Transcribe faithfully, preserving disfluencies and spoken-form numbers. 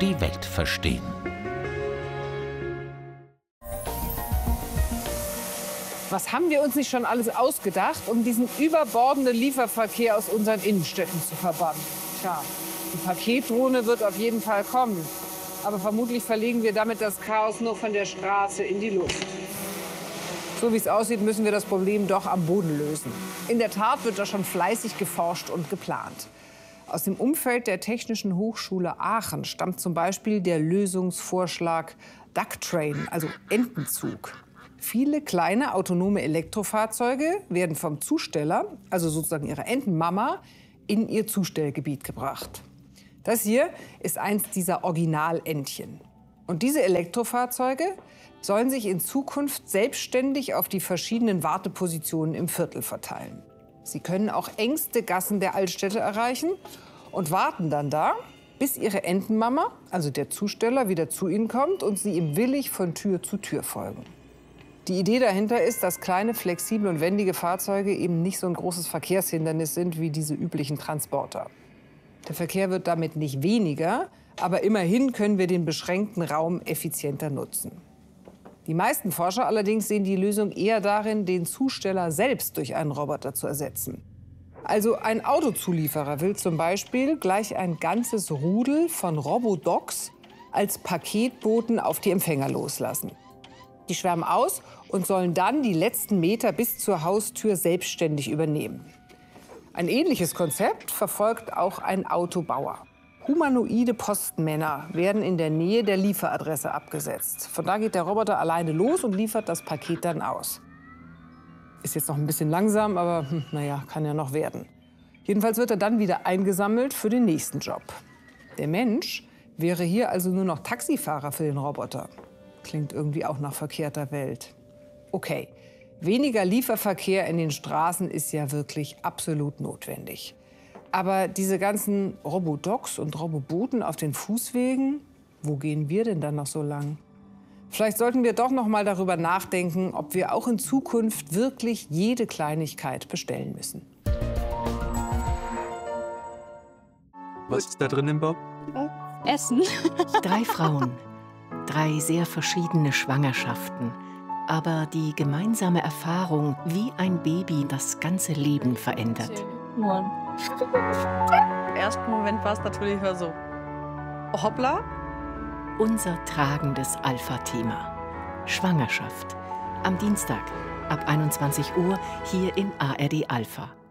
die Welt verstehen. Was haben wir uns nicht schon alles ausgedacht, um diesen überbordenden Lieferverkehr aus unseren Innenstädten zu verbannen? Tja, die Paketdrohne wird auf jeden Fall kommen. Aber vermutlich verlegen wir damit das Chaos nur von der Straße in die Luft. So wie es aussieht, müssen wir das Problem doch am Boden lösen. In der Tat wird da schon fleißig geforscht und geplant. Aus dem Umfeld der Technischen Hochschule Aachen stammt zum Beispiel der Lösungsvorschlag Duck Train, also Entenzug. Viele kleine autonome Elektrofahrzeuge werden vom Zusteller, also sozusagen ihrer Entenmama, in ihr Zustellgebiet gebracht. Das hier ist eins dieser Originalentchen. Und diese Elektrofahrzeuge sollen sich in Zukunft selbstständig auf die verschiedenen Wartepositionen im Viertel verteilen. Sie können auch engste Gassen der Altstädte erreichen und warten dann da, bis ihre Entenmama, also der Zusteller, wieder zu ihnen kommt und sie ihm willig von Tür zu Tür folgen. Die Idee dahinter ist, dass kleine, flexible und wendige Fahrzeuge eben nicht so ein großes Verkehrshindernis sind wie diese üblichen Transporter. Der Verkehr wird damit nicht weniger, aber immerhin können wir den beschränkten Raum effizienter nutzen. Die meisten Forscher allerdings sehen die Lösung eher darin, den Zusteller selbst durch einen Roboter zu ersetzen. Also ein Autozulieferer will zum Beispiel gleich ein ganzes Rudel von Robodogs als Paketboten auf die Empfänger loslassen. Die schwärmen aus und sollen dann die letzten Meter bis zur Haustür selbstständig übernehmen. Ein ähnliches Konzept verfolgt auch ein Autobauer. Humanoide Postmänner werden in der Nähe der Lieferadresse abgesetzt. Von da geht der Roboter alleine los und liefert das Paket dann aus. Ist jetzt noch ein bisschen langsam, aber hm, naja, kann ja noch werden. Jedenfalls wird er dann wieder eingesammelt für den nächsten Job. Der Mensch wäre hier also nur noch Taxifahrer für den Roboter. Klingt irgendwie auch nach verkehrter Welt. Okay, weniger Lieferverkehr in den Straßen ist ja wirklich absolut notwendig. Aber diese ganzen Robodogs und Roboboten auf den Fußwegen, wo gehen wir denn dann noch so lang? Vielleicht sollten wir doch noch mal darüber nachdenken, ob wir auch in Zukunft wirklich jede Kleinigkeit bestellen müssen. Was ist da drin im Bauch? Essen. Drei Frauen, drei sehr verschiedene Schwangerschaften, aber die gemeinsame Erfahrung, wie ein Baby das ganze Leben verändert. Ja. Im ersten Moment war es natürlich so, hoppla. Unser tragendes Alpha-Thema. Schwangerschaft. Am Dienstag ab einundzwanzig Uhr hier in A R D Alpha.